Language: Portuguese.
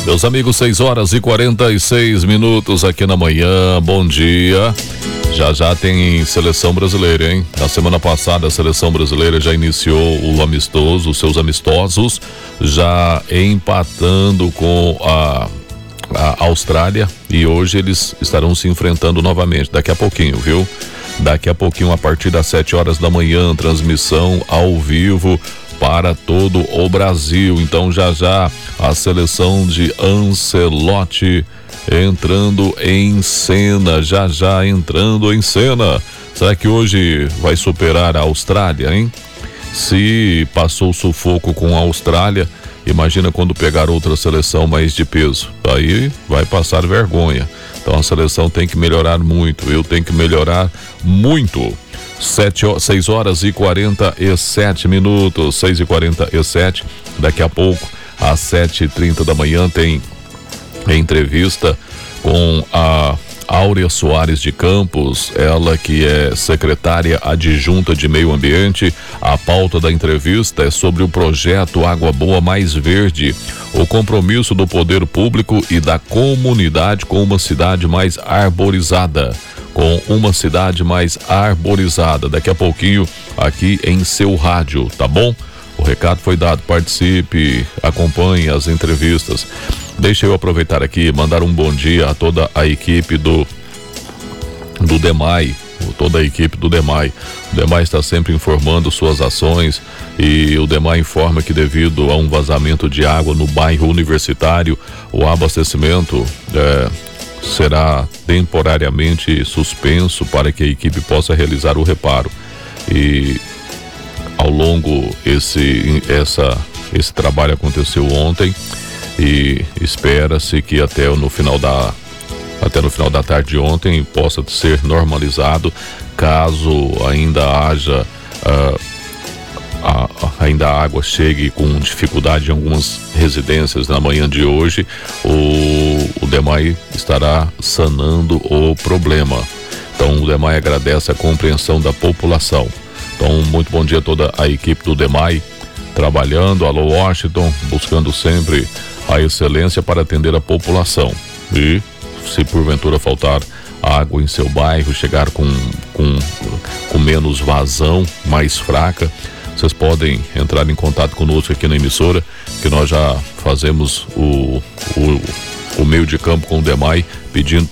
Meus amigos, 6h46 aqui na manhã, bom dia. Já tem seleção brasileira, hein? Na semana passada a seleção brasileira já iniciou o amistoso, os seus amistosos, já empatando com a Austrália, e hoje eles estarão se enfrentando novamente, daqui a pouquinho, viu? Daqui a pouquinho, a partir das 7h da manhã, transmissão ao vivo para todo o Brasil. Então já a seleção de Ancelotti entrando em cena, já entrando em cena. Será que hoje vai superar a Austrália, hein? Se passou sufoco com a Austrália, imagina quando pegar outra seleção mais de peso. Aí vai passar vergonha. Então a seleção tem que melhorar muito, eu tenho que melhorar muito. 6h47, 6h47, daqui a pouco, às 7h30 da manhã, tem entrevista com a Áurea Soares de Campos, ela que é secretária adjunta de Meio Ambiente. A pauta da entrevista é sobre o projeto Água Boa Mais Verde, o compromisso do poder público e da comunidade com uma cidade mais arborizada. Daqui a pouquinho aqui em seu rádio, tá bom? O recado foi dado, participe, acompanhe as entrevistas. Deixa eu aproveitar aqui e mandar um bom dia a toda a equipe do DEMAI, toda a equipe do DEMAI. O DEMAI está sempre informando suas ações, e o DEMAI informa que devido a um vazamento de água no bairro Universitário, o abastecimento será temporariamente suspenso para que a equipe possa realizar o reparo. E ao longo esse trabalho aconteceu ontem, e espera-se que até no final da tarde de ontem possa ser normalizado. Caso ainda haja ainda a água chegue com dificuldade em algumas residências na manhã de hoje, o DEMAI estará sanando o problema. Então o DEMAI agradece a compreensão da população. Então, muito bom dia a toda a equipe do DEMAI trabalhando. Alô Washington, buscando sempre a excelência para atender a população. E se porventura faltar água em seu bairro, chegar com menos vazão, mais fraca, vocês podem entrar em contato conosco aqui na emissora, que nós já fazemos o meio de campo com o DEMAI, pedindo